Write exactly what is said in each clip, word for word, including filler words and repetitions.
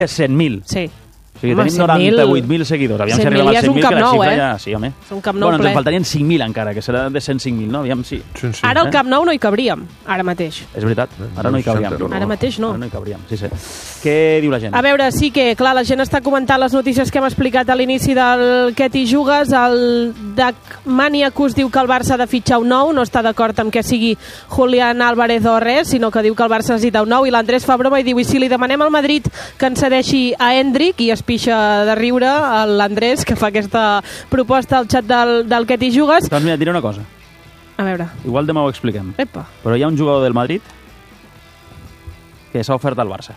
cent mil. Sí. O sigui, tenim noranta-vuit mil seguidors. Aviam si arribem als cent mil, que la xifra ja... Sí, home. És un Camp Nou bueno, ple. ens en faltarien cinc mil encara, que serà de cent cinc mil, no? Aviam, sí. Sí, sí. Ara al Camp Nou no hi cabríem, ara mateix. És veritat, ara no hi cabríem. Ara mateix no. Ara no hi cabríem, sí, sí. Què diu la gent? A veure, sí que, clar, la gent està comentant les notícies que hem explicat a l'inici del Què t'hi jugues. El Dacmaniacus diu que el Barça ha de fitxar un nou, no està d'acord amb que sigui Julián Álvarez o res, sinó que diu que el Barça necessita un nou, i l'Andrés fa broma i diu, i si li demanem al Madrid que ens cedeixi a Hendrik, i es pixa de riure l'Andrés, que fa aquesta proposta al xat del, del Què t'hi jugues. Doncs mira, et diré una cosa. A veure. Igual demà ho expliquem. Epa. Però hi ha un jugador del Madrid que s'ha ofert al Barça.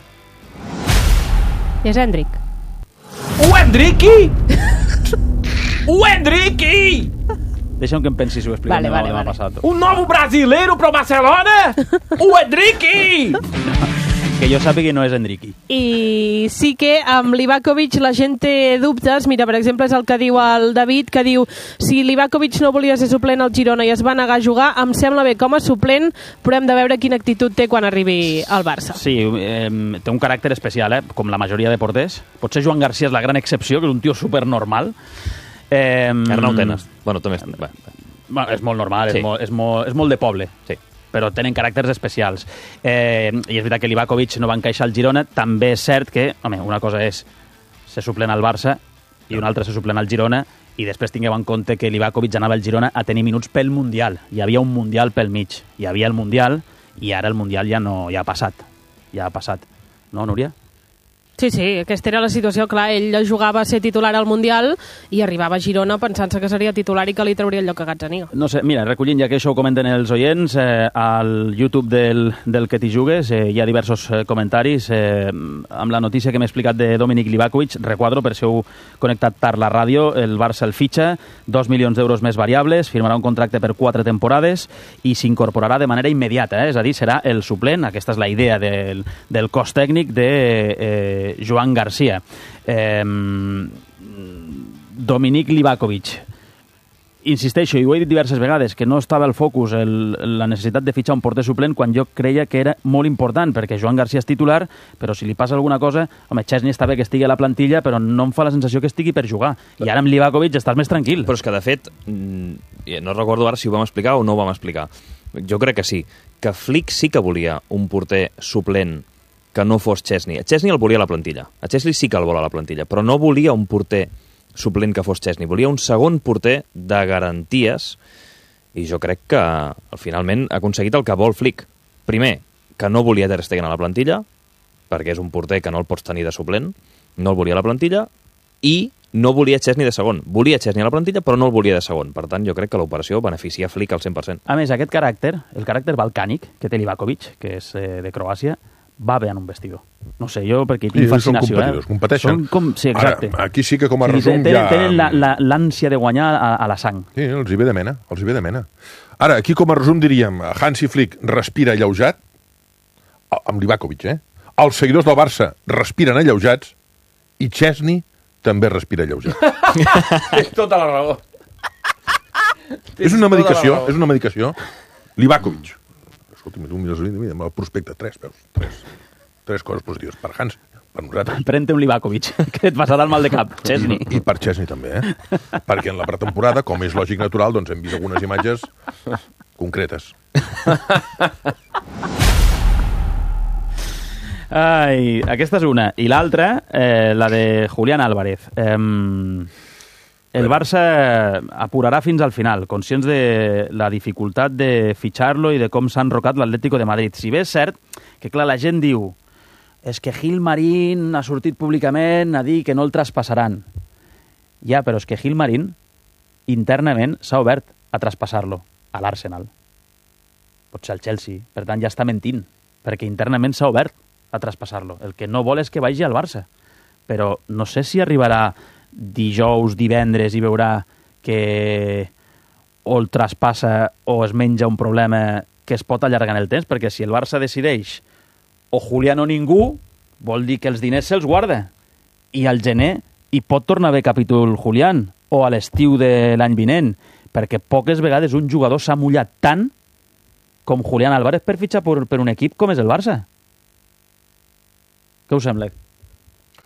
És Hendrik. O Hendriki! O Hendriki! Deixa'm que em pensi si ho expliquem Vale, demà, vale, demà vale. passat. Um novo brasileiro pro Barcelona? O Hendriki! Que jo sàpiga no és Hendriki. I sí que amb l'Ivakovic la gent té dubtes. Mira, per exemple, és el que diu el David, que diu, si l'Ivakovic no volia ser suplent al Girona i es va negar a jugar, em sembla bé com a suplent, però hem de veure quina actitud té quan arribi al Barça. Sí, eh, té un caràcter especial, eh? Com la majoria de porters. Potser Joan Garcia és la gran excepció, que és un tio supernormal. Eh, Arnau Tenas. Bueno, també... Bé. Bueno, és molt normal, Sí. és, molt, és, molt, és molt de poble. Sí. Però tenen caràcters especials. Eh, I és veritat que l'Ivakovic no va encaixar al Girona. També és cert que, home, una cosa és ser suplent al Barça i una altra ser suplent al Girona, i després tingueu en compte que l'Ivakovic anava al Girona a tenir minuts pel Mundial. Hi havia un Mundial pel mig. Hi havia el Mundial i ara el Mundial ja no ja ha passat. Ja ha passat. No, Núria? Sí, sí, aquesta era la situació. Clar, ell jugava a ser titular al Mundial i arribava a Girona pensant-se que seria titular i que li trauria el lloc a Gazzaniga. No sé, mira, recollint ja que això ho comenten els oients, eh, al YouTube del, del Que t'hi jugues eh, hi ha diversos eh, comentaris eh, amb la notícia que m'he explicat de Dominic Livakovic. Requadro, per si heu connectat tard la ràdio, el Barça el fitxa, dos milions d'euros més variables, firmarà un contracte per quatre temporades i s'incorporarà de manera immediata, eh? És a dir, serà el suplent, aquesta és la idea del, del cos tècnic de eh, Joan Garcia. Eh, Dominic Livakovic. Insisteixo, i ho he dit diverses vegades, que no estava al focus el, la necessitat de fitxar un porter suplent quan jo creia que era molt important, perquè Joan Garcia és titular, però si li passa alguna cosa, home, Chesney està bé que estigui a la plantilla, però no em fa la sensació que estigui per jugar. I ara amb Livakovic estàs més tranquil. Però és que, de fet, no recordo ara si ho vam explicar o no ho vam explicar. Jo crec que sí, que Flick sí que volia un porter suplent que no fos Chesney. Chesney el volia a la plantilla. A Chesney sí que el vol a la plantilla, però no volia un porter suplent que fos Chesney. Volia un segon porter de garanties i jo crec que finalment ha aconseguit el que vol Flick. Primer, que no volia Ter Stegen a la plantilla, perquè és un porter que no el pots tenir de suplent, no el volia a la plantilla, i no volia Chesney de segon. Volia Chesney a la plantilla, però no el volia de segon. Per tant, jo crec que l'operació beneficia Flick al cent per cent. A més, aquest caràcter, el caràcter balcànic que té Livakovic, que és eh, de Croàcia, va bé en un vestidor. No sé, jo perquè hi tinc Sí, són fascinació. competidors, eh? competeixen. Són com... Sí, exacte. Ara, aquí sí que com a Sí, resum tenen, ja... Tenen la- la- l'ànsia de guanyar a, a la sang. Sí, els hi ve de mena, els hi ve de mena. Ara, aquí com a resum diríem, Hansi Flick respira alleujat, amb Livakovic, eh? Els seguidors del Barça respiren alleujats i Chesney també respira alleujat. Tens tota la raó. És una tota la medicació, raó. és una medicació. Livakovic. Escolta, tu mires, mira, el prospecte, tres, veus? Tres, tres coses positives. Per Hansi, per nosaltres. Pren-te un Livakovic, que et passarà el mal de cap, Chesney. I per Chesney també, eh? Perquè en la pretemporada, com és lògic natural, doncs hem vist algunes imatges concretes. Ai, aquesta és una. I l'altra, eh, la de Julián Álvarez. Eh, el Barça apurarà fins al final, conscients de la dificultat de fitxar-lo i de com s'ha enrocat l'Atlético de Madrid. Si bé és cert que, clar, la gent diu és que Gil Marín ha sortit públicament a dir que no el traspassaran. Ja, però és que Gil Marín internament s'ha obert a traspassar-lo a l'Arsenal. Pot ser al Chelsea. Per tant, ja està mentint, perquè internament s'ha obert a traspassar-lo. El que no vol és que vagi al Barça. Però no sé si arribarà dijous, divendres i veurà que o el traspassa o es menja un problema que es pot allargar en el temps, perquè si el Barça decideix o Julián o ningú, vol dir que els diners se'ls guarda. I al gener hi pot tornar a haver capítol Julián, o a l'estiu de l'any vinent, perquè poques vegades un jugador s'ha mullat tant com Julián Álvarez per fitxar per, per un equip com és el Barça. Què us sembla?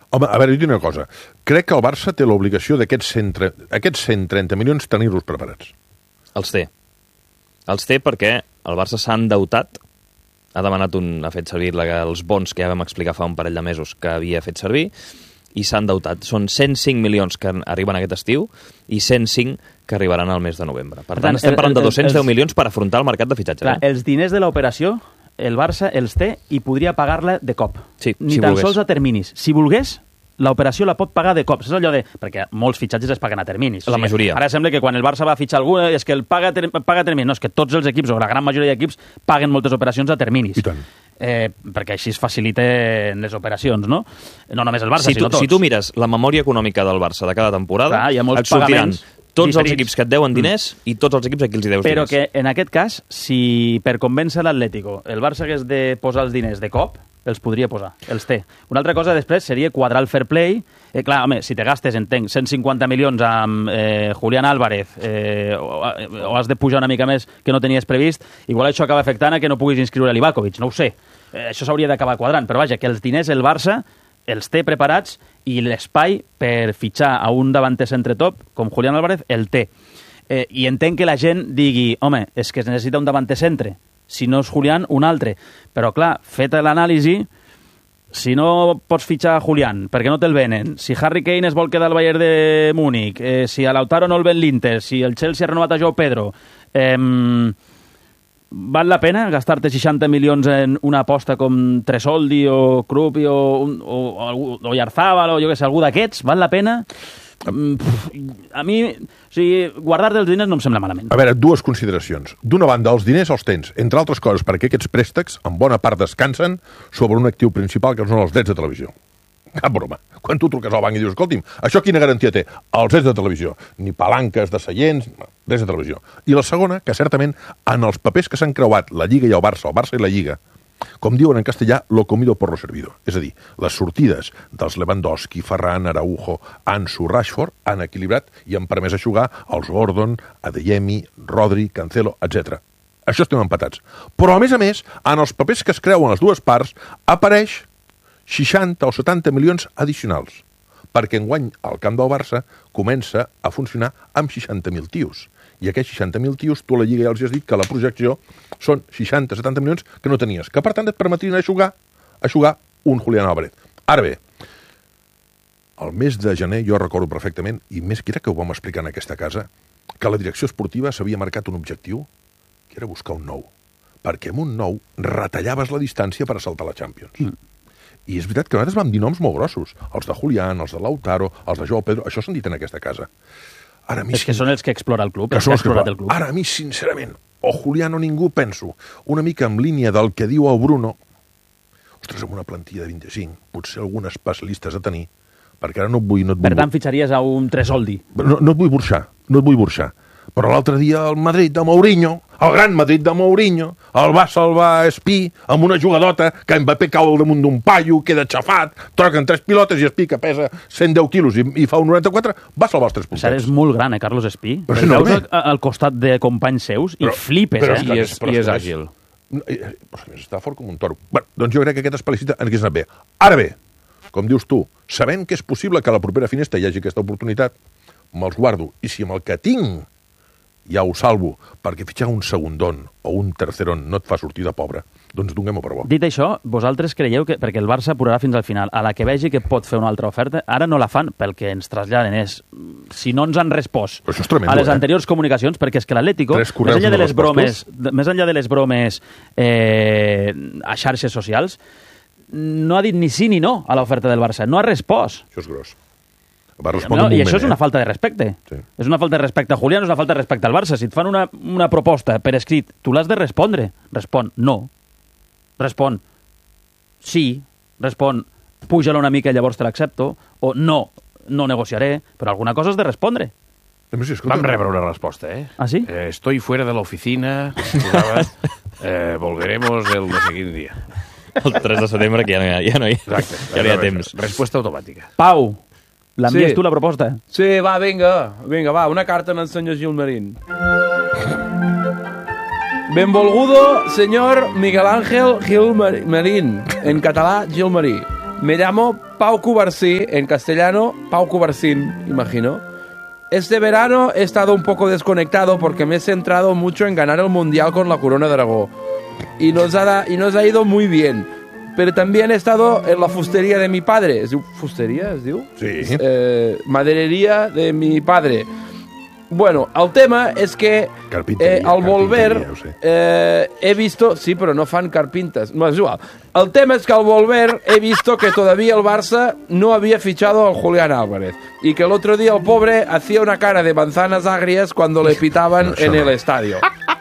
Home, a veure, jo dic una cosa. Crec que el Barça té l'obligació d'aquests cent, aquests cent trenta milions tenir-los preparats. Els té. Els té perquè el Barça s'ha endeutat, ha demanat un, ha fet servir la, els bons que ja vam explicar fa un parell de mesos que havia fet servir, i s'ha endeutat. Són cent cinc milions que arriben aquest estiu i cent cinc que arribaran al mes de novembre. Per, per tant, tant, estem parlant el, el, de dos-cents deu els... milions per afrontar el mercat de fitxatge. Clar, eh? Els diners de l'operació, el Barça els té i podria pagar-la de cop. Sí, Ni si tan volgués. sols a terminis. Si volgués, l'operació la pot pagar de cop. És allò de... Perquè molts fitxatges es paguen a terminis. La majoria. Ara sembla que quan el Barça va fitxar algú és que el paga, ter... paga a terminis. No, és que tots els equips, o la gran majoria d'equips, paguen moltes operacions a terminis. I tant. Eh, perquè així es faciliten les operacions, no? No només el Barça, si tu, sinó tots. Si tu mires la memòria econòmica del Barça de cada temporada, Clar, hi ha molts et sortiran pagaments tots diferits. els equips que et deuen diners mm. i tots els equips a qui els hi deus Però diners. que en aquest cas, si per convèncer l'Atlético el Barça hagués de posar els diners de cop, els podria posar, els té. Una altra cosa després seria quadrar el fair play. Eh, clar, home, si te gastes, entenc, cent cinquanta milions amb eh, Julián Álvarez eh, o, o has de pujar una mica més que no tenies previst, igual això acaba afectant a que no puguis inscriure l'Ivakovic, no ho sé. Eh, això s'hauria d'acabar quadrant, però vaja, que els diners el Barça els té preparats i l'espai per fitxar a un davanter centre top com Julián Álvarez el té. Eh, I entenc que la gent digui, home, és que es necessita un davanter centre, si no és Julián, un altre. Però clar, feta l'anàlisi, si no pots fitxar a Julián perquè no te'l venen, si Harry Kane es vol quedar al Bayern de Múnich, eh, si a Lautaro no el ven l'Inter, si el Chelsea ha renovat a Joao Pedro, eh, val la pena gastar-te seixanta milions en una aposta com Tresoldi o Krupi o, o, o, o Yarzábal o jo què sé, algú d'aquests? Val la pena? A mi, o sigui, guardar-te els diners no em sembla malament. A veure, dues consideracions. D'una banda, els diners els tens, entre altres coses, perquè aquests préstecs en bona part descansen sobre un actiu principal que són els drets de televisió. Cap broma. Quan tu truques al banc i dius, escolti'm, això quina garantia té? Els drets de televisió. Ni palanques de seients, no, drets de televisió. I la segona, que certament en els papers que s'han creuat la Lliga i el Barça, el Barça i la Lliga, com diuen en castellà, lo comido por lo servido. És a dir, les sortides dels Lewandowski, Ferran, Araujo, Ansu, Rashford han equilibrat i han permès a jugar els Gordon, Adeyemi, Rodri, Cancelo, etcètera. Això estem empatats. Però, a més a més, en els papers que es creuen les dues parts, apareix seixanta o setanta milions addicionals, perquè enguany el camp del Barça comença a funcionar amb seixanta mil tios. I aquests seixanta mil tios, tu a la Lliga ja els has dit que la projecció són seixanta o setanta milions que no tenies, que per tant et permetrien a jugar, a jugar un Julián Álvarez. Ara bé, el mes de gener jo recordo perfectament, i més que era que ho vam explicar en aquesta casa, que la direcció esportiva s'havia marcat un objectiu, que era buscar un nou. Perquè amb un nou retallaves la distància per assaltar la Champions. Mm. I és veritat que nosaltres vam dir noms molt grossos. Els de Julián, els de Lautaro, els de Joao Pedro, això s'han dit en aquesta casa. Ara, a mi, és que són els que explora el club. Que els són que els que explora el club. Ara, a mi, sincerament, o Julián o ningú, penso, una mica en línia del que diu el Bruno, ostres, amb una plantilla de vint-i-cinc, potser algun especialista has de tenir, perquè ara no et vull... No et vull per tant, fitxaries a un Tresoldi. No, no et vull burxar, no et vull burxar. Però l'altre dia el Madrid de Mourinho, el gran Madrid de Mourinho, el va salvar Espí amb una jugadota que Mbappé cau al damunt d'un paio, queda xafat, troquen tres pilotes i Espí, que pesa cent deu quilos i, i fa un noranta-quatre, va salvar els tres puntets. Ara és molt gran, eh, Carlos Espí? Però el no, veus al, al costat de companys seus i però, flipes, però, eh? però, I és, però, i és però, àgil. Però, però està fort com un toro. Bé, doncs jo crec que aquest especialista en hagués anat bé. Ara bé, com dius tu, sabent que és possible que a la propera finestra hi hagi aquesta oportunitat, me'ls guardo. I si amb el que tinc ja ho salvo, perquè fitxar un segundon o un terceron no et fa sortir de pobre, doncs donem-ho per bo. Dit això, vosaltres creieu que, perquè el Barça apurarà fins al final, a la que vegi que pot fer una altra oferta, ara no la fan pel que ens traslladen, és si no ens han respost Però això és tremendo, a les eh? anteriors comunicacions, perquè és que l'Atlético, Tres més correus enllà de no les bromes, respostos. de, més enllà de les bromes eh, a xarxes socials, no ha dit ni sí ni no a l'oferta del Barça, no ha respost. Això és gros. Va respondre No, un I moment, això és una eh? falta de respecte. Sí. És una falta de respecte a Julián, és una falta de respecte al Barça. Si et fan una, una proposta per escrit, tu l'has de respondre. Respon no. Respon sí. Respon puja-la una mica i llavors te l'accepto. O no, no negociaré. Però alguna cosa has de respondre. No, sí, escolta, Vam rebre una resposta, eh? Ah, sí? Eh, estoy fuera de la oficina. Posava, eh, volveremos el no sé quin dia. El tres de setembre, que ja no hi ha, ja no hi, Exacte. ja no hi ha temps. Resposta automàtica. Pau, l'envies Sí. tu la proposta? Sí, va, vinga, vinga, va, una carta en el senyor Gilmarín. Benvolgudo, señor Miguel Ángel Gilmarín, en català, Gilmarí. Me llamo Pau Cubarsí, en castellano, Pau Cubarsín, imagino. Este verano he estado un poco desconectado porque me he centrado mucho en ganar el Mundial con la Corona de Aragó. Y nos ha, da, y nos ha ido muy bien. Pero también he estado en la fustería de mi padre. ¿Es diu fustería, es diu? Sí. Eh, maderería de mi padre. Bueno, el tema és que eh, al volver eh, he visto... Sí, però no fan carpintes. No, és igual. El tema es que al volver he visto que todavía el Barça no había fichado al Julián Álvarez y que el otro día el pobre hacía una cara de manzanas agrias cuando le pitaban no, en el estadio.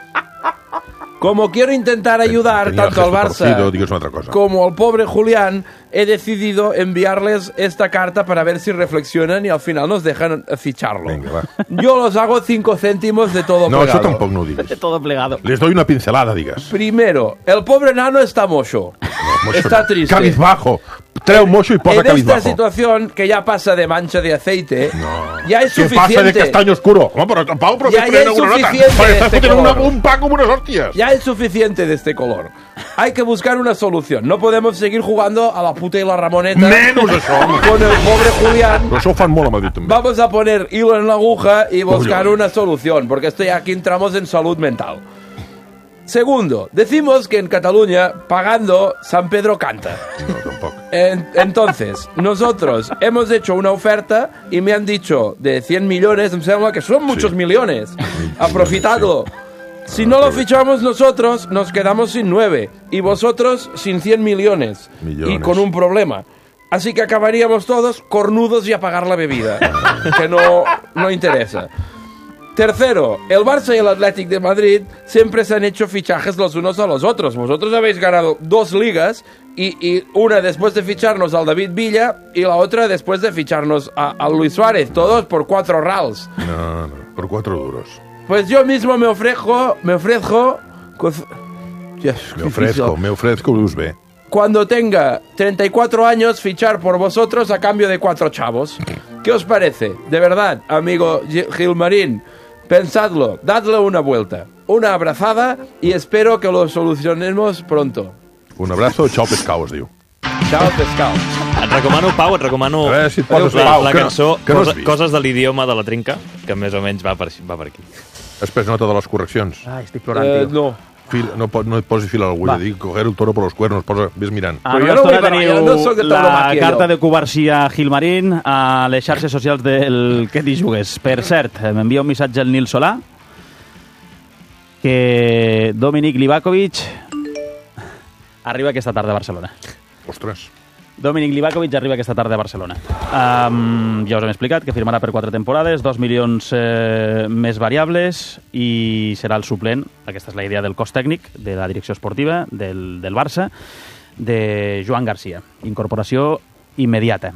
Como quiero intentar ayudar tanto al Barça como al pobre Julián, he decidido enviarles esta carta para ver si reflexionan y al final nos dejan ficharlo. Venga, Yo los hago cinco céntimos de todo no, plegado. No, eso tampoco no digas. De todo plegado. Les doy una pincelada, digas. Primero, el pobre nano está mocho. No, mocho está no. triste. Cabizbajo. Trae un mocho y posa cabizbajo. En esta situación, que ya pasa de mancha de aceite, no. ya es ¿Qué suficiente. pasa de castaño oscuro? ¿Cómo? Pero, Pau, pero ya, ya es suficiente para de este una, color. un pan como unas hostias. Ya es suficiente de este color. Hay que buscar una solución. No podemos seguir jugando a la puta y la Ramoneta Menos eso, con el pobre Julián. Pero eso fan molt a Madrid també. Vamos a poner hilo en la aguja y buscar una solución, porque esto ya aquí entramos en salud mental. Segundo, decimos que en Cataluña, pagando, San Pedro canta. No, tampoco. En, entonces, nosotros hemos hecho una oferta y me han dicho de cien millones, me sembla que son muchos sí. millones. Aprofitadlo. Sí. Si no lo fichamos nosotros, nos quedamos sin nueve. Y vosotros sin cien millones. millones. Y con un problema. Así que acabaríamos todos cornudos y a pagar la bebida. Que no, no interesa. Tercero, el Barça y el Athletic de Madrid siempre se han hecho fichajes los unos a los otros. Vosotros habéis ganado dos ligas y, y una después de ficharnos al David Villa y la otra después de ficharnos a, a Luis Suárez. Todos por cuatro rals. No, no, por cuatro duros. Pues yo mismo me ofrezco... Me ofrezco... Yes, me ofrezco, me ofrezco Luz B. Cuando tenga treinta y cuatro años, fichar por vosotros a cambio de cuatro chavos. ¿Qué os parece? De verdad, amigo Gilmarín, pensadlo, dadle una vuelta, una abrazada y espero que lo solucionemos pronto. Un abrazo, chao pescado, os diu. Chao pescado. Et recomano, Pau, et recomano a veure si et poses, la, Pau, la que, cançó que no Coses, coses de l'idioma de la trinca, que més o menys va per, va per aquí. Has pres nota de les correccions? Ai, estic plorant, Eh, tio. no. Fil, no, po, no et posis fil a l'agulla, dic coger el toro por los cuernos, posa, ves mirant. A Però una jo no estona vull teniu parlar, jo no soc de la tauromàquia, carta jo. de Covarsí a Gilmarín a les xarxes socials del Que t'hi jugues. Per cert, m'envia un missatge el Nil Solà que Dominic Livakovic arriba aquesta tarda a Barcelona. Ostres. Dominic Livakovic arriba aquesta tarda a Barcelona. Um, ja us hem explicat que firmarà per quatre temporades, dos milions eh, més variables i serà el suplent, aquesta és la idea del cos tècnic, de la direcció esportiva del, del Barça, de Joan Garcia. Incorporació immediata.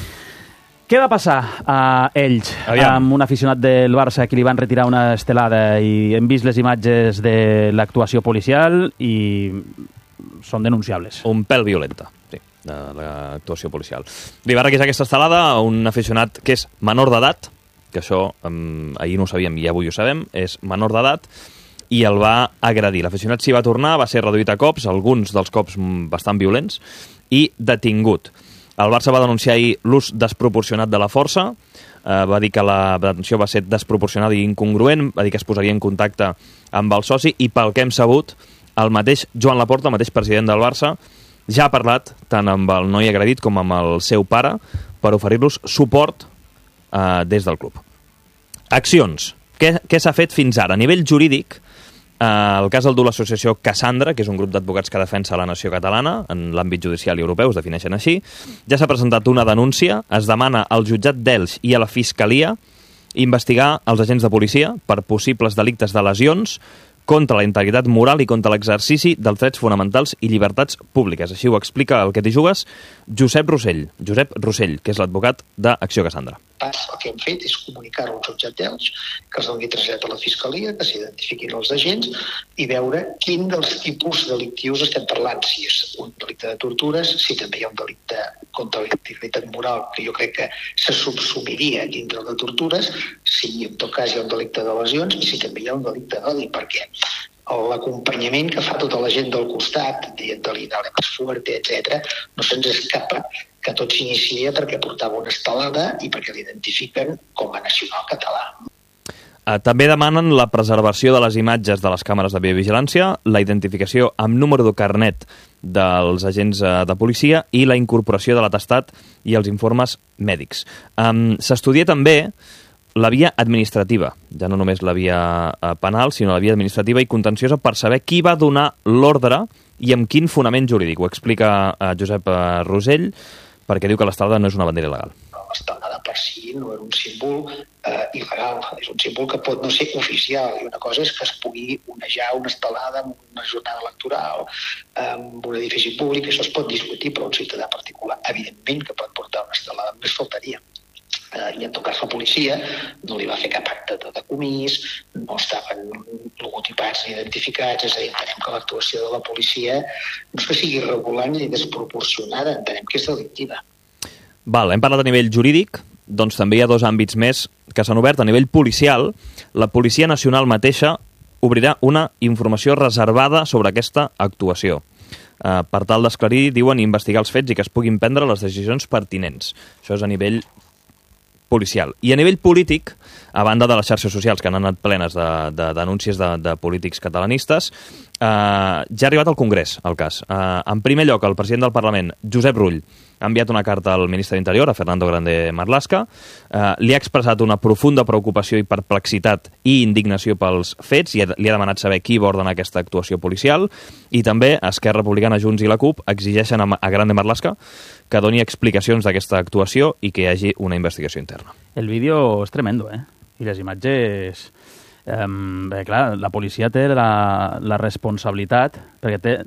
Què va passar a ells Aviam. amb un aficionat del Barça a qui li van retirar una estelada i hem vist les imatges de l'actuació policial i són denunciables. Un pèl violenta, sí, de l'actuació policial. Li va requisar aquesta estelada a un aficionat que és menor d'edat, que això um, ahir no ho sabíem i avui ho sabem, és menor d'edat, i el va agredir. L'aficionat s'hi va tornar, va ser reduït a cops, alguns dels cops bastant violents, i detingut. El Barça va denunciar ahir l'ús desproporcionat de la força, eh, va dir que la detenció va ser desproporcionada i incongruent, va dir que es posaria en contacte amb el soci, i pel que hem sabut, el mateix Joan Laporta, el mateix president del Barça, ja ha parlat tant amb el noi agredit com amb el seu pare per oferir-los suport eh, des del club. Accions. Què, què s'ha fet fins ara? A nivell jurídic, eh, el cas el du l'associació Cassandra, que és un grup d'advocats que defensa la nació catalana en l'àmbit judicial i europeu, es defineixen així. Ja s'ha presentat una denúncia, es demana al jutjat d'Elx i a la Fiscalia investigar els agents de policia per possibles delictes de lesions contra la integritat moral i contra l'exercici dels drets fonamentals i llibertats públiques. Així ho explica el Que t'hi jugues Josep Rossell, Josep Rossell, que és l'advocat d'Acció Cassandra. El que hem fet és comunicar-ho al jutjat d'Elx, que es doni trasllat a la Fiscalia, que s'identifiquin els agents i veure quin dels tipus delictius estem parlant. Si és un delicte de tortures, si també hi ha un delicte contra la integritat moral, que jo crec que se subsumiria dintre de tortures, si en tot cas hi ha un delicte de lesions i si també hi ha un delicte d'odi, perquè l'acompanyament que fa tota la gent del costat, dient-li dale més fuerte, etcètera, no se'ns escapa que tot s'inicia perquè portava una estelada i perquè l'identifiquen com a nacional català. També demanen la preservació de les imatges de les càmeres de videovigilància, la identificació amb número de carnet dels agents de policia i la incorporació de l'atestat i els informes mèdics. Um, S'estudia també la via administrativa, ja no només la via penal, sinó la via administrativa i contenciosa per saber qui va donar l'ordre i amb quin fonament jurídic. Ho explica Josep Rosell, perquè diu que l'estelada no és una bandera il·legal. L'estelada per si no era un símbol eh, il·legal, és un símbol que pot no ser oficial, i una cosa és que es pugui onejar una estelada en una jornada electoral, en un edifici públic, això es pot discutir, però un ciutadà particular, evidentment que pot portar una estelada, només faltaria. I en tot cas la policia no li va fer cap acte de decomís, no estaven logotipats ni identificats, és a dir, entenem que l'actuació de la policia no és que sigui irregular ni desproporcionada, entenem que és delictiva. Val, hem parlat a nivell jurídic, doncs també hi ha dos àmbits més que s'han obert. A nivell policial, la Policia Nacional mateixa obrirà una informació reservada sobre aquesta actuació. Uh, per tal d'esclarir, diuen, investigar els fets i que es puguin prendre les decisions pertinents. Això és a nivell policial. I a nivell polític, a banda de les xarxes socials que han anat plenes de, de denúncies de, de polítics catalanistes, eh, ja ha arribat al Congrés el cas. Eh, en primer lloc, el president del Parlament, Josep Rull, ha enviat una carta al ministre d'Interior, a Fernando Grande Marlaska, eh, li ha expressat una profunda preocupació i perplexitat i indignació pels fets, i li ha demanat saber qui va ordenar aquesta actuació policial, i també Esquerra Republicana, Junts i la CUP exigeixen a, a Grande Marlaska que doni explicacions d'aquesta actuació i que hi hagi una investigació interna. El vídeo és tremendo, eh? I les imatges... Um, bé, clar, la policia té la, la responsabilitat, perquè té,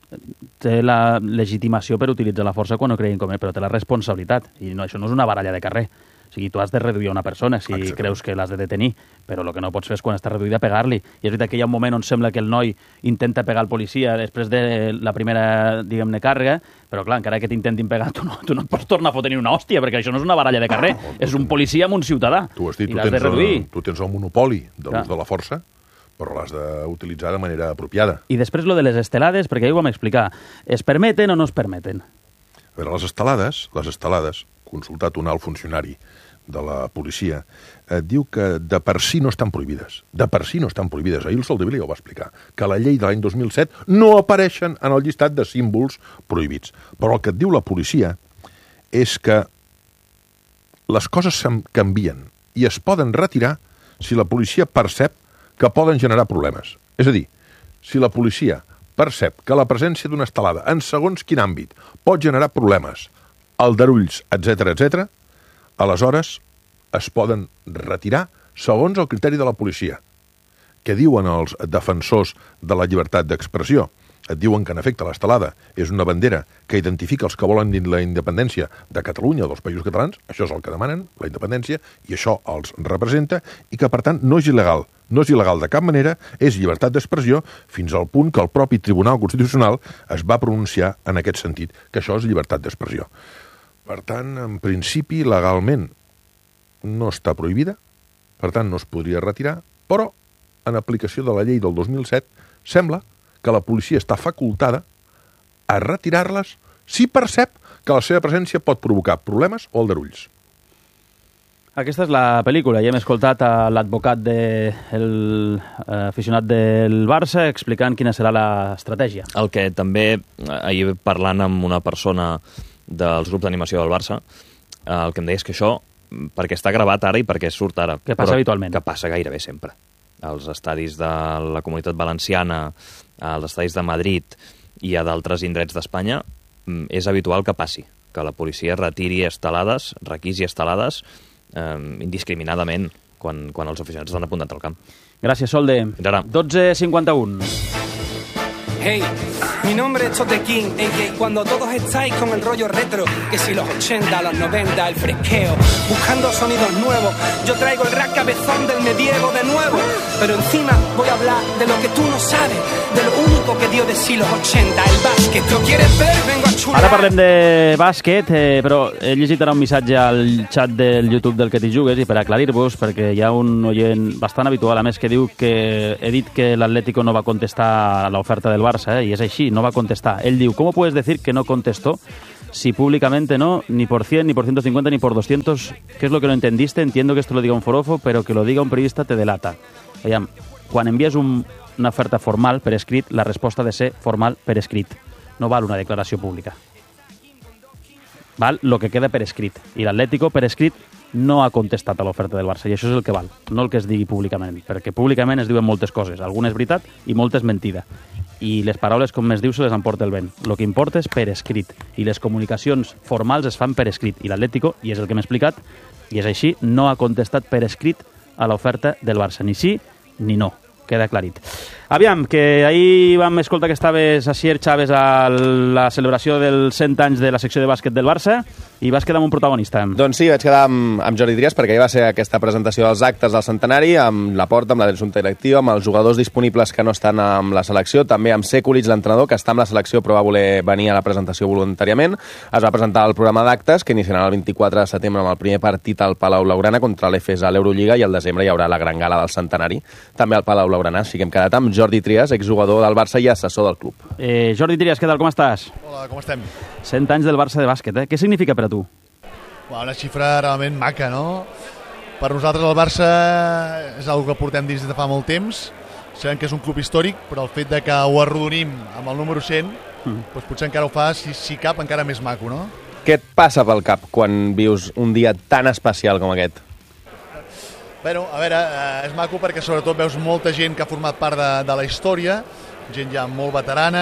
té la legitimació per utilitzar la força quan no creguin com és, però té la responsabilitat, i no, això no és una baralla de carrer. O sigui, tu has de reduir una persona si Exacte. Creus que l'has de detenir, però el que no pots fer és quan està reduïda pegar-li. I és veritat que hi ha un moment on sembla que el noi intenta pegar el policia després de la primera, diguem-ne, càrrega, però clar, encara que t'intentin pegar, tu no, tu no pots tornar a fotre ni una hòstia, perquè això no és una baralla de carrer, no, és un policia amb un ciutadà. Tu has dit, i tu l'has tens, de reduir. El, tu tens el monopoli de l'ús de la força, però l'has d'utilitzar de manera apropiada. I després lo de les estelades, perquè ahir ho vam explicar, es permeten o no es permeten? A veure, les estelades, les estelades, consultat un alt funcionari de la policia, eh, diu que de per si no estan prohibides. De per si no estan prohibides. Ahir el Soldevila ja ho va explicar, que la llei de l'any dos mil set no apareixen en el llistat de símbols prohibits. Però el que et diu la policia és que les coses canvien i es poden retirar si la policia percep que poden generar problemes. És a dir, si la policia percep que la presència d'una estelada en segons quin àmbit pot generar problemes, aldarulls, etcètera, etcètera, aleshores es poden retirar segons el criteri de la policia. Què diuen els defensors de la llibertat d'expressió? Et diuen que, en efecte, l'estelada és una bandera que identifica els que volen la independència de Catalunya o dels països catalans, això és el que demanen, la independència, i això els representa, i que, per tant, no és il·legal. No és il·legal de cap manera, és llibertat d'expressió, fins al punt que el propi Tribunal Constitucional es va pronunciar en aquest sentit, que això és llibertat d'expressió. Per tant, en principi, legalment no està prohibida, per tant, no es podria retirar, però, en aplicació de la llei del dos mil set, sembla que la policia està facultada a retirar-les si percep que la seva presència pot provocar problemes o aldarulls. Aquesta és la pel·lícula i hem escoltat a l'advocat de, el aficionat del Barça explicant quina serà l'estratègia. El que també, ahir parlant amb una persona dels grups d'animació del Barça, el que em deia és que això, perquè està gravat ara i perquè surt ara. Que passa habitualment. Que passa gairebé sempre. Als estadis de la Comunitat Valenciana, als estadis de Madrid i a d'altres indrets d'Espanya, és habitual que passi, que la policia retiri estelades, requisi estelades, eh, indiscriminadament, quan, quan els aficionats estan apuntats al camp. Gràcies, Solde. dotze cinquanta-u. Hey, mi nombre es Chote King, en que cuando todos estáis con el rollo retro, que si los ochenta, los noventa, el fresqueo, buscando sonidos nuevos, yo traigo el rap cabezón del medievo de nuevo, pero encima voy a hablar de lo que tú no sabes, de lo único que dio de sí los ochenta, el bàsquet. ¿Lo quieres ver? Vengo a chular. Ara parlem de bàsquet, eh, però he llegit ara un missatge al xat del YouTube del Que t'hi jugues, i per aclarir-vos, perquè hi ha un oient bastant habitual, a més, que diu que he dit que l'Atlético no va contestar a l'oferta del Barça, eh, i és així, no va contestar. Ell diu, ¿cómo puedes decir que no contestó si públicamente no, ni por cien, ni por ciento cincuenta, ni por doscientos. ¿Qué es lo que no entendiste? Entiendo que esto lo diga un forofo, pero que lo diga un periodista te delata. Aviam, quan envies un, una oferta formal per escrit, la resposta ha de ser formal per escrit. No val una declaració pública. Val lo que queda per escrit. I l'Atlético per escrit no ha contestat a l'oferta del Barça, i això és el que val, no el que es digui públicament, perquè públicament es diuen moltes coses, alguna és veritat i moltes mentida. I les paraules, com es diu, se les emporta el vent. El que importa és per escrit, i les comunicacions formals es fan per escrit, i l'Atlético, i és el que m'he explicat, i és així, no ha contestat per escrit a l'oferta del Barça, ni sí ni no. Queda aclarit. Aviam, que ahir vam escoltar que estaves a Sier Chaves a la celebració dels cent anys de la secció de bàsquet del Barça i vas quedar amb un protagonista. Doncs sí, vaig quedar amb, amb Jordi Trias perquè ahir va ser aquesta presentació dels actes del centenari, amb la porta, amb la junta directiva, amb els jugadors disponibles que no estan amb la selecció, també amb Sekulic, l'entrenador, que està amb la selecció però va voler venir a la presentació voluntàriament. Es va presentar el programa d'actes, que iniciarà el vint-i-quatre de setembre amb el primer partit al Palau Blaugrana contra l'E F E S a l'Eurolliga, i al desembre hi haurà la gran gala del centenari, també al Palau Blaugrana. Així que hem quedat amb Jordi Trias, exjugador del Barça i assessor del club. Eh, Jordi Trias, què tal, com estàs? Hola, com estem? cent anys del Barça de bàsquet, eh? Què significa per a tu? Una xifra realment maca, no? Per nosaltres el Barça és una que portem dins de fa molt temps, sabem que és un club històric, però el fet de que ho arrodonim amb el número cent, mm. doncs potser encara ho fa, si, si cap, encara més maco, no? Què et passa pel cap quan vius un dia tan especial com aquest? Bueno, a veure, eh, és maco perquè sobretot veus molta gent que ha format part de, de la història, gent ja molt veterana,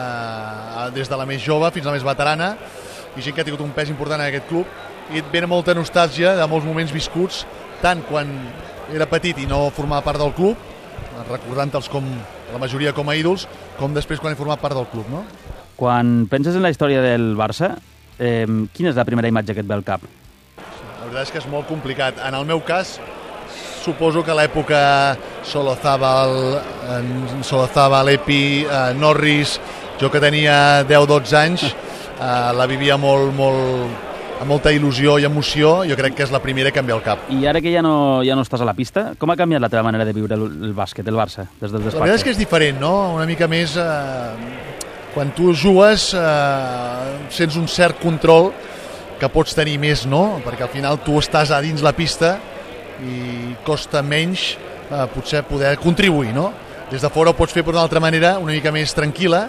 eh, des de la més jove fins a la més veterana, i gent que ha tingut un pes important en aquest club, i et ve molta nostàlgia de molts moments viscuts, tant quan era petit i no formava part del club, recordant-te'ls com la majoria com a ídols, com després quan he format part del club, no? Quan penses en la història del Barça, eh, quina és la primera imatge que et ve al cap? La veritat és que és molt complicat. En el meu cas, suposo que l'època Solozábal, Solozábal, Epi, eh, Norris, jo que tenia deu dotze anys, eh, la vivia molt, molt, amb molta il·lusió i emoció, jo crec que és la primera que em ve al cap. I ara que ja no, ja no estàs a la pista, com ha canviat la teva manera de viure el, el bàsquet, el Barça, des del despatx? La veritat és que és diferent, no? Una mica més... Eh, quan tu jugues, eh, sents un cert control que pots tenir més, no? Perquè al final tu estàs a dins la pista i costa menys eh, potser poder contribuir, no? Des de fora ho pots fer per una altra manera, una mica més tranquil·la,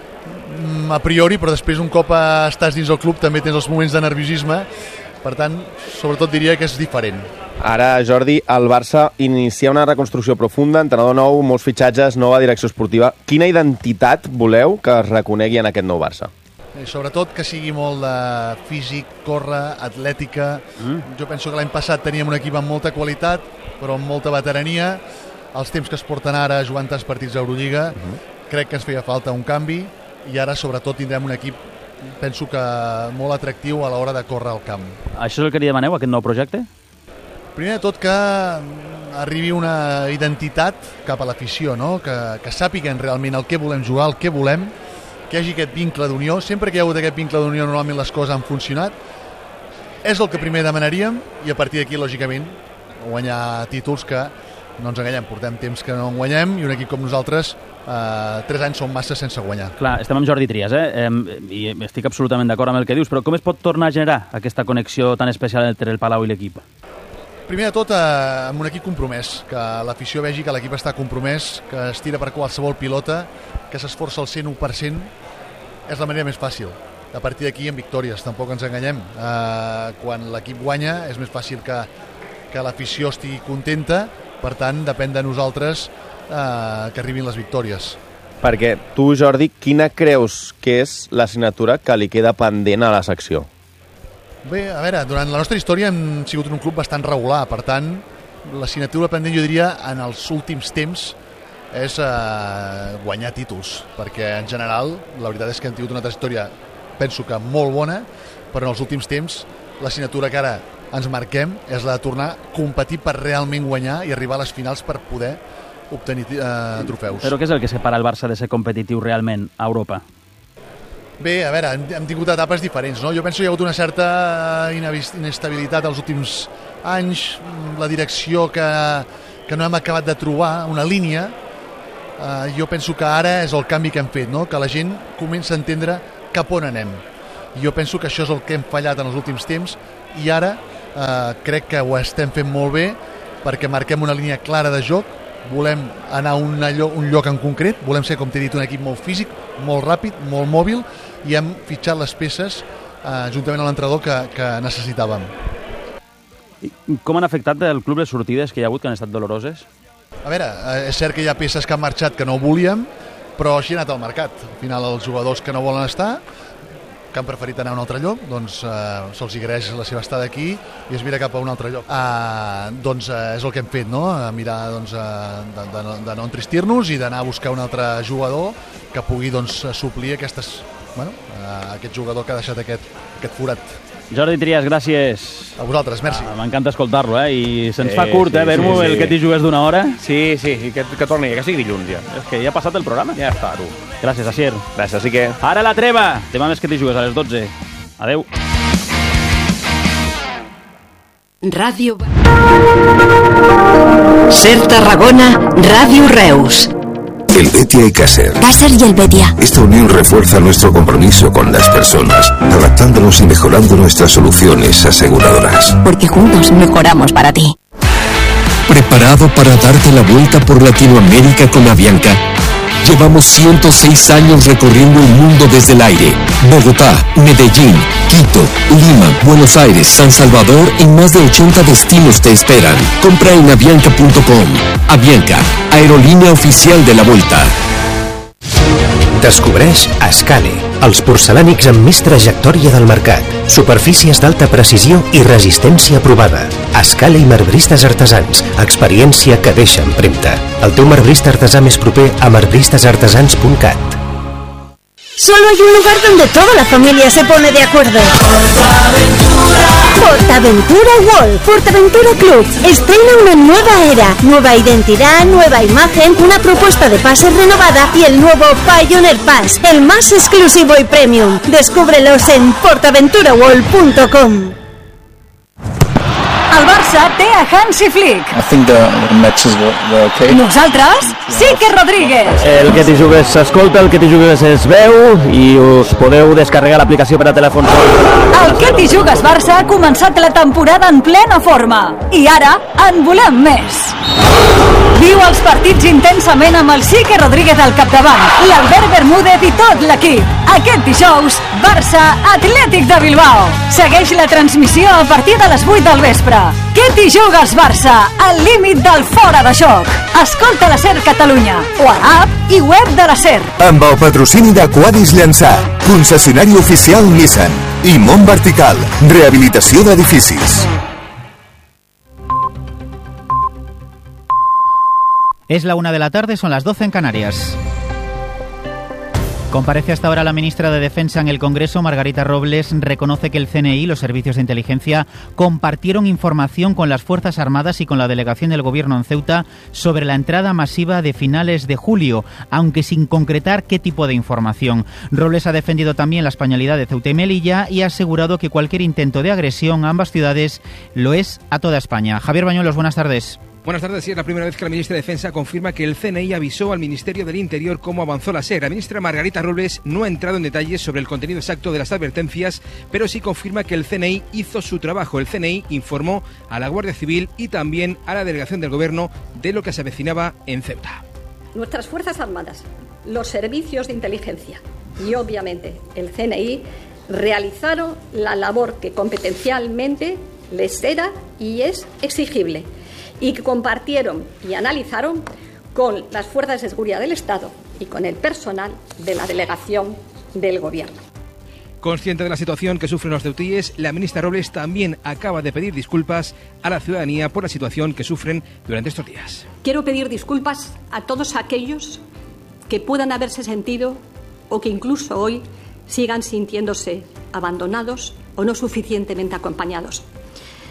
a priori, però després un cop estàs dins el club també tens els moments de nerviosisme, per tant, sobretot diria que és diferent. Ara, Jordi, el Barça inicia una reconstrucció profunda, entrenador nou, molts fitxatges, nova direcció esportiva. Quina identitat voleu que es reconegui en aquest nou Barça? I sobretot que sigui molt de físic, córrer, atlètica. Mm. Jo penso que l'any passat teníem un equip amb molta qualitat, però amb molta veterania. Els temps que es porten ara jugant tants partits a Eurolliga, mm-hmm. crec que ens feia falta un canvi, i ara sobretot tindrem un equip, penso que molt atractiu a l'hora de córrer al camp. Això és el que li demaneu, aquest nou projecte? Primer de tot que arribi una identitat cap a l'afició, no? que, que sàpiguen realment el que volem jugar, el que volem, que hi hagi aquest vincle d'unió. Sempre que hi ha hagut aquest vincle d'unió normalment les coses han funcionat. És el que primer demanaríem, i a partir d'aquí, lògicament, guanyar títols que no ens enganyem, portem temps que no en guanyem, i un equip com nosaltres eh, tres anys són massa sense guanyar. Clar, estem amb Jordi Trias, eh? eh? i estic absolutament d'acord amb el que dius, però com es pot tornar a generar aquesta connexió tan especial entre el Palau i l'equip? Primer de tot, eh, amb un equip compromès, que l'afició vegi que l'equip està compromès, que es tira per qualsevol pilota, que s'esforça al cent u per cent, és la manera més fàcil. A partir d'aquí, en victòries, tampoc ens enganyem. Eh, quan l'equip guanya, és més fàcil que, que l'afició estigui contenta, per tant, depèn de nosaltres eh, que arribin les victòries. Perquè tu, Jordi, quina creus que és l'assignatura que li queda pendent a la secció? Bé, a veure, durant la nostra història hem sigut un club bastant regular, per tant, l'assignatura pendent, jo diria, en els últims temps és eh, guanyar títols, perquè en general la veritat és que hem tingut una trajectòria, penso que molt bona, però en els últims temps l'assignatura que ara ens marquem és la de tornar a competir per realment guanyar i arribar a les finals per poder obtenir eh, trofeus. Però què és el que separa el Barça de ser competitiu realment a Europa? Bé, a veure, hem, hem tingut etapes diferents, no? Jo penso que hi ha hagut una certa inestabilitat els últims anys, la direcció que, que no hem acabat de trobar, una línia. Uh, jo penso que ara és el canvi que hem fet, no? Que la gent comença a entendre cap on anem. I jo penso que això és el que hem fallat en els últims temps i ara eh, crec que ho estem fent molt bé perquè marquem una línia clara de joc, volem anar a un lloc, un lloc en concret, volem ser, com t'he dit, un equip molt físic, molt ràpid, molt mòbil, i hem fitxat les peces eh, juntament amb l'entrenador que, que necessitàvem. I com han afectat el club les sortides que hi ha hagut, que han estat doloroses? A veure, eh, és cert que hi ha peces que han marxat que no volíem, però així ha anat al mercat. Al final, els jugadors que no volen estar, que han preferit anar a un altre lloc, doncs eh, se'ls agraeix la seva estada aquí i es mira cap a un altre lloc. Eh, doncs eh, és el que hem fet, no? A mirar doncs, eh, de, de, no, de no entristir-nos i d'anar a buscar un altre jugador que pugui doncs, suplir aquestes, bueno, eh, aquest jugador que ha deixat aquest, aquest forat. Jordi Trias, gràcies. A vosaltres, merci. Ah, m'encanta escoltar-lo, eh? I se'ns Sí, fa curt, sí, eh? Ver-m'ho sí, sí. el que t'hi jugues d'una hora. Sí, sí, i que, que torni, que sigui dilluns ja. És que ja ha passat el programa. Ja està, tu. Gràcies, Asier. Gràcies, sí que... Ara la treva. Demà més que t'hi jugues a les dotze. Adeu. Ràdio... Ser Tarragona, Ràdio Reus. El Betia y Caser. Caser y el Betia. Esta unión refuerza nuestro compromiso con las personas, adaptándonos y mejorando nuestras soluciones aseguradoras. Porque juntos mejoramos para ti. ¿Preparado para darte la vuelta por Latinoamérica con Avianca? Llevamos ciento seis años recorriendo el mundo desde el aire. Bogotá, Medellín, Quito, Lima, Buenos Aires, San Salvador y más de ochenta destinos te esperan. Compra en avianca punto com. Avianca, aerolínea oficial de la Vuelta. Descobreix Ascale, els porcelànics amb més trajectòria del mercat. Superfícies d'alta precisió i resistència provada. Ascale i marbristes artesans, experiència que deixa empremta. El teu marbrista artesà més proper a marbristes artesans punt cat. Solo hay un lugar donde toda la familia se pone de acuerdo. Portaventura World, Portaventura Club, estrena una nueva era, nueva identidad, nueva imagen, una propuesta de pases renovada y el nuevo Pioneer Pass, el más exclusivo y premium. Descúbrelos en portaventura world punto com. El Barça té a Hansi Flick. I think the, the matches were, were okay. Nosaltres, Quique Rodríguez. El que t'hi jugues s'escolta, el que t'hi jugues es veu i us podeu descarregar l'aplicació per a telèfon. El que t'hi jugues Barça ha començat la temporada en plena forma. I ara en volem més. Viu els partits intensament amb el Quique Rodríguez al capdavant, l'Albert Bermúdez i tot l'equip. Aquest dijous, Barça Atlètic de Bilbao. Segueix la transmissió a partir de les vuit del vespre. Què t'hi jugues, Barça? Al límit del fora de joc. Escolta la SER Catalunya o a l'app i web de la SER. Amb el patrocini de Quadis Llançà, concessionari oficial Nissan i Mont Vertical, rehabilitació d'edificis. Es la una de la tarde, son las doce en Canarias. Comparece hasta ahora la ministra de Defensa en el Congreso. Margarita Robles reconoce que el C N I y los servicios de inteligencia compartieron información con las Fuerzas Armadas y con la delegación del Gobierno en Ceuta sobre la entrada masiva de finales de julio, aunque sin concretar qué tipo de información. Robles ha defendido también la españolidad de Ceuta y Melilla y ha asegurado que cualquier intento de agresión a ambas ciudades lo es a toda España. Javier Bañuelos, buenas tardes. Buenas tardes. Sí, es la primera vez que la ministra de Defensa confirma que el C N I avisó al Ministerio del Interior cómo avanzó la SER. La ministra Margarita Robles no ha entrado en detalles sobre el contenido exacto de las advertencias, pero sí confirma que el C N I hizo su trabajo. El C N I informó a la Guardia Civil y también a la delegación del Gobierno de lo que se avecinaba en Ceuta. Nuestras Fuerzas Armadas, los servicios de inteligencia y obviamente el C N I realizaron la labor que competencialmente les era y es exigible, y que compartieron y analizaron con las fuerzas de seguridad del Estado y con el personal de la delegación del Gobierno. Consciente de la situación que sufren los ceutíes, la ministra Robles también acaba de pedir disculpas a la ciudadanía por la situación que sufren durante estos días. Quiero pedir disculpas a todos aquellos que puedan haberse sentido o que incluso hoy sigan sintiéndose abandonados o no suficientemente acompañados.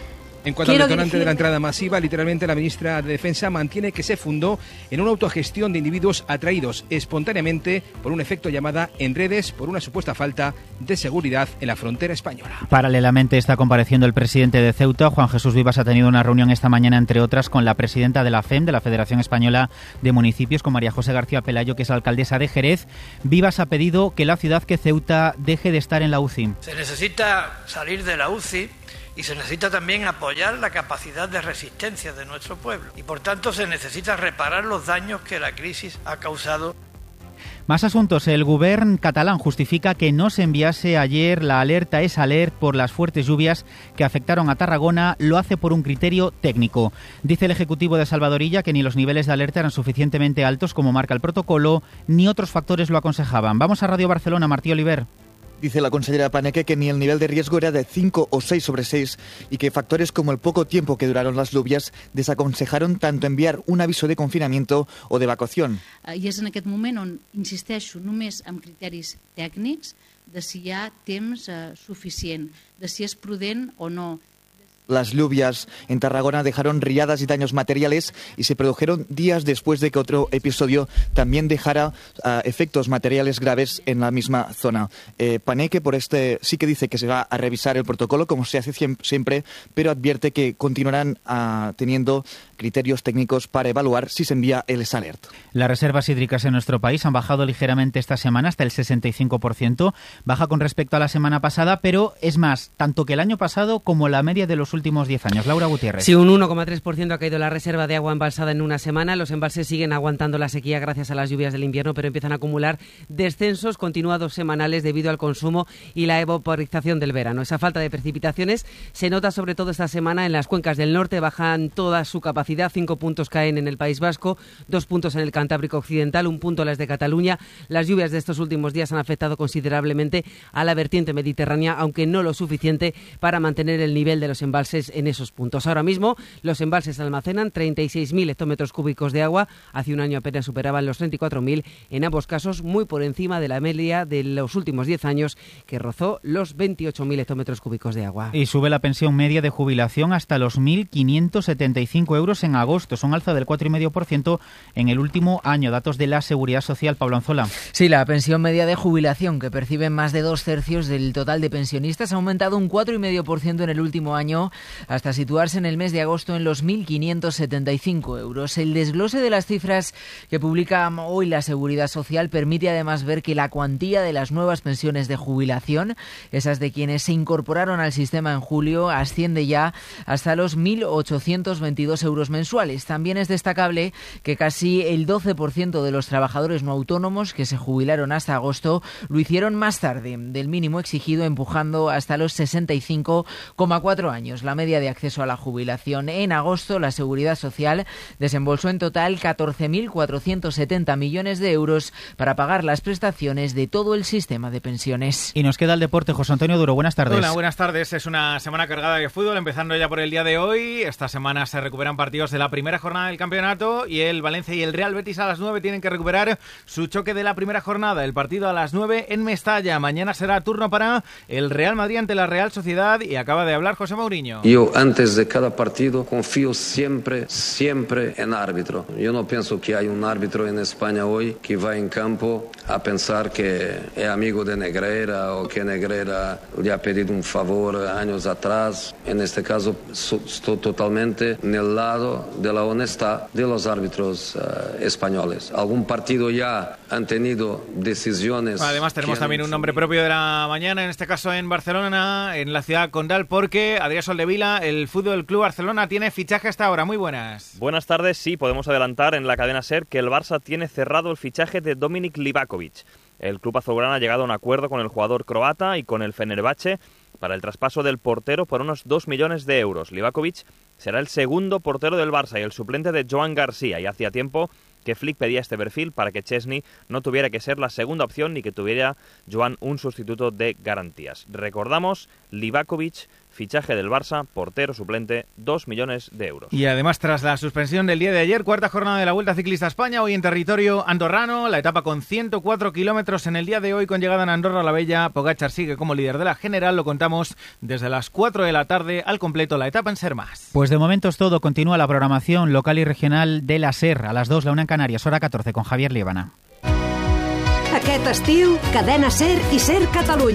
En cuanto Quiero al detonante dirigir... de la entrada masiva, literalmente la ministra de Defensa mantiene que se fundó en una autogestión de individuos atraídos espontáneamente por un efecto llamada en redes por una supuesta falta de seguridad en la frontera española. Paralelamente está compareciendo el presidente de Ceuta. Juan Jesús Vivas ha tenido una reunión esta mañana, entre otras, con la presidenta de la F E M, de la Federación Española de Municipios, con María José García Pelayo, que es la alcaldesa de Jerez. Vivas ha pedido que la ciudad, que Ceuta, deje de estar en la U C I. Se necesita salir de la U C I y se necesita también apoyar la capacidad de resistencia de nuestro pueblo. Y por tanto se necesita reparar los daños que la crisis ha causado. Más asuntos. El Govern catalán justifica que no se enviase ayer la alerta es alert por las fuertes lluvias que afectaron a Tarragona. Lo hace por un criterio técnico. Dice el Ejecutivo de Salvadorilla que ni los niveles de alerta eran suficientemente altos como marca el protocolo, ni otros factores lo aconsejaban. Vamos a Radio Barcelona, Martí Oliver. Dice la consellera Paneque que ni el nivel de riesgo era de cinco o seis sobre seis y que factores como el poco tiempo que duraron las lluvias desaconsejaron tanto enviar un aviso de confinamiento o de evacuación. I és en aquest moment on insisteixo només amb criteris tècnics de si hi ha temps eh, suficient, de si és prudent o no. Las lluvias en Tarragona dejaron riadas y daños materiales y se produjeron días después de que otro episodio también dejara uh, efectos materiales graves en la misma zona. Eh, Paneque por este sí que dice que se va a revisar el protocolo como se hace siempre, pero advierte que continuarán uh, teniendo criterios técnicos para evaluar si se envía el alert. Las reservas hídricas en nuestro país han bajado ligeramente esta semana hasta el sesenta y cinco por ciento, baja con respecto a la semana pasada, pero es más, tanto que el año pasado como la media de los últimos diez años. Laura Gutiérrez. Sí, un uno coma tres por ciento ha caído la reserva de agua embalsada en una semana. Los embalses siguen aguantando la sequía gracias a las lluvias del invierno, pero empiezan a acumular descensos continuados semanales debido al consumo y la evaporización del verano. Esa falta de precipitaciones se nota sobre todo esta semana en las cuencas del norte, bajan toda su capacidad. Cinco puntos caen en el País Vasco, dos puntos en el Cantábrico Occidental, un punto las de Cataluña. Las lluvias de estos últimos días han afectado considerablemente a la vertiente mediterránea, aunque no lo suficiente para mantener el nivel de los embalses en esos puntos. Ahora mismo los embalses almacenan treinta y seis mil hectómetros cúbicos de agua. Hace un año apenas superaban los treinta y cuatro mil, en ambos casos muy por encima de la media de los últimos diez años, que rozó los veintiocho mil hectómetros cúbicos de agua. Y sube la pensión media de jubilación hasta los mil quinientos setenta y cinco euros en agosto. Es un alza del cuatro coma cinco por ciento en el último año. Datos de la Seguridad Social. Pablo Anzola. Sí, la pensión media de jubilación, que perciben más de dos tercios del total de pensionistas, ha aumentado un cuatro coma cinco por ciento en el último año, hasta situarse en el mes de agosto en los mil quinientos setenta y cinco euros. El desglose de las cifras que publica hoy la Seguridad Social permite además ver que la cuantía de las nuevas pensiones de jubilación, esas de quienes se incorporaron al sistema en julio, asciende ya hasta los mil ochocientos veintidós euros mensuales. También es destacable que casi el doce por ciento de los trabajadores no autónomos que se jubilaron hasta agosto lo hicieron más tarde del mínimo exigido, empujando hasta los sesenta y cinco coma cuatro años la media de acceso a la jubilación. En agosto, la Seguridad Social desembolsó en total catorce mil cuatrocientos setenta millones de euros para pagar las prestaciones de todo el sistema de pensiones. Y nos queda el deporte. José Antonio Duro, buenas tardes. Hola, buenas tardes. Es una semana cargada de fútbol, empezando ya por el día de hoy. Esta semana se recuperan partidos de la primera jornada del campeonato y el Valencia y el Real Betis a las nueve tienen que recuperar su choque de la primera jornada. El partido a las nueve en Mestalla. Mañana será turno para el Real Madrid ante la Real Sociedad y acaba de hablar José Mourinho. Yo antes de cada partido confío siempre, siempre en árbitro. Yo no pienso que hay un árbitro en España hoy que va en campo a pensar que es amigo de Negreira o que Negreira le ha pedido un favor años atrás. En este caso estoy totalmente en el lado de la honestidad de los árbitros uh, españoles. Algún partido ya han tenido decisiones. Además tenemos también un nombre propio de la mañana, en este caso en Barcelona, en la ciudad condal, porque Adrià Soldevila, el Fútbol Club Barcelona, tiene fichaje hasta ahora. Muy buenas. Buenas tardes. Sí, podemos adelantar en la cadena SER que el Barça tiene cerrado el fichaje de Dominik Livakovic. El club azulgrana ha llegado a un acuerdo con el jugador croata y con el Fenerbahce para el traspaso del portero por unos dos millones de euros. Livakovic será el segundo portero del Barça y el suplente de Joan García, y hacía tiempo que Flick pedía este perfil para que Chesney no tuviera que ser la segunda opción ni que tuviera Joan un sustituto de garantías. Recordamos, Livakovic Fichaje del Barça, portero suplente, dos millones de euros. Y además, tras la suspensión del día de ayer, cuarta jornada de la Vuelta Ciclista a España, hoy en territorio andorrano, la etapa con ciento cuatro kilómetros en el día de hoy, con llegada en Andorra la Bella. Pogačar sigue como líder de la general, lo contamos desde las cuatro de la tarde, al completo la etapa en Sermas. Pues de momento es todo, continúa la programación local y regional de la SER, a las dos, la una en Canarias, hora catorce, con Javier Liébana. Aquest estiu, Cadena SER i SER Catalunya.